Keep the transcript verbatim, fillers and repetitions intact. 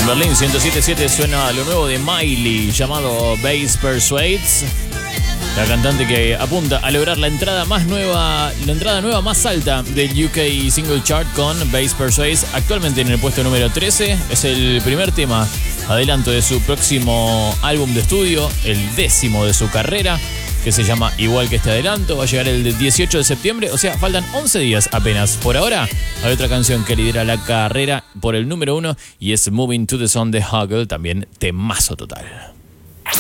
En Berlín ciento siete punto siete suena lo nuevo de Miley llamado Bass Persuades. La cantante que apunta a lograr la entrada más nueva, la entrada nueva más alta del U K Single Chart con Bass Persuades, actualmente en el puesto número trece. Es el primer tema adelanto de su próximo álbum de estudio, el décimo de su carrera, que se llama igual que este adelanto. Va a llegar el dieciocho de septiembre, o sea, faltan once días apenas. Por ahora, hay otra canción que lidera la carrera por el número uno y es Moving to the Sun de Huggle, también temazo total.